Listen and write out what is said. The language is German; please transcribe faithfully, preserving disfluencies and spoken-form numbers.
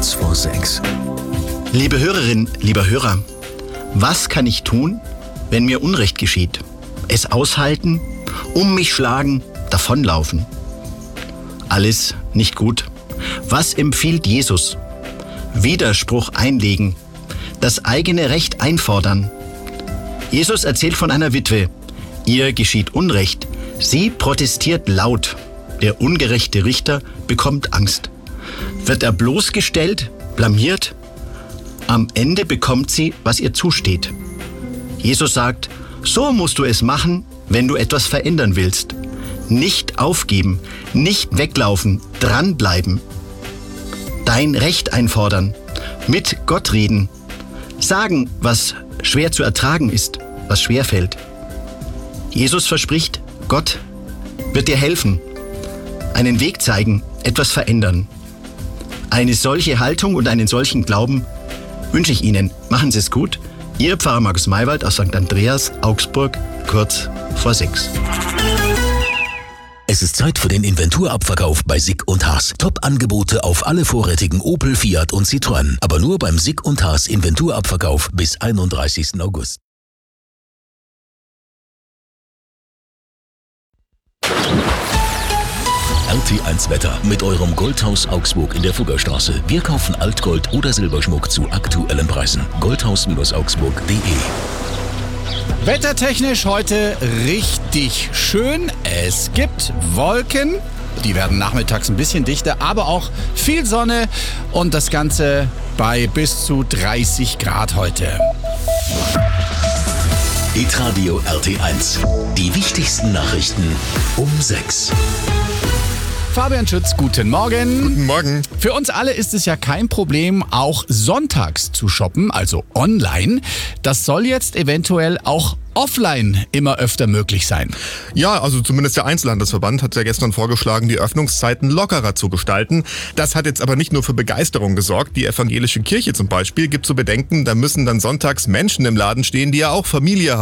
kurz vor sechs. Liebe Hörerin, lieber Hörer, was kann ich tun, wenn mir Unrecht geschieht? Es aushalten, um mich schlagen, davonlaufen? Alles nicht gut. Was empfiehlt Jesus? Widerspruch einlegen, das eigene Recht einfordern. Jesus erzählt von einer Witwe. Ihr geschieht Unrecht. Sie protestiert laut. Der ungerechte Richter bekommt Angst. Wird er bloßgestellt, blamiert? Am Ende bekommt sie, was ihr zusteht. Jesus sagt, so musst du es machen, wenn du etwas verändern willst. Nicht aufgeben, nicht weglaufen, dranbleiben. Dein Recht einfordern, mit Gott reden, sagen, was schwer zu ertragen ist, was schwer fällt. Jesus verspricht, Gott wird dir helfen, einen Weg zeigen, etwas verändern. Eine solche Haltung und einen solchen Glauben wünsche ich Ihnen. Machen Sie es gut. Ihr Pfarrer Markus Maywald aus Sankt Andreas, Augsburg, kurz vor sechs. Es ist Zeit für den Inventurabverkauf bei Sick und Haas. Top-Angebote auf alle vorrätigen Opel, Fiat und Citroën. Aber nur beim Sick und Haas Inventurabverkauf bis einunddreißigsten August. R T eins Wetter mit eurem Goldhaus Augsburg in der Fuggerstraße. Wir kaufen Altgold oder Silberschmuck zu aktuellen Preisen. goldhaus augsburg punkt de. Wettertechnisch heute richtig schön. Es gibt Wolken. Die werden nachmittags ein bisschen dichter, aber auch viel Sonne und das Ganze bei bis zu dreißig Grad heute. Hitradio R T eins. Die wichtigsten Nachrichten um sechs. Fabian Schütz, guten Morgen. Guten Morgen. Für uns alle ist es ja kein Problem, auch sonntags zu shoppen, also online. Das soll jetzt eventuell auch offline immer öfter möglich sein. Ja, also zumindest der Einzelhandelsverband hat ja gestern vorgeschlagen, die Öffnungszeiten lockerer zu gestalten. Das hat jetzt aber nicht nur für Begeisterung gesorgt. Die evangelische Kirche zum Beispiel gibt zu bedenken, da müssen dann sonntags Menschen im Laden stehen, die ja auch Familie haben.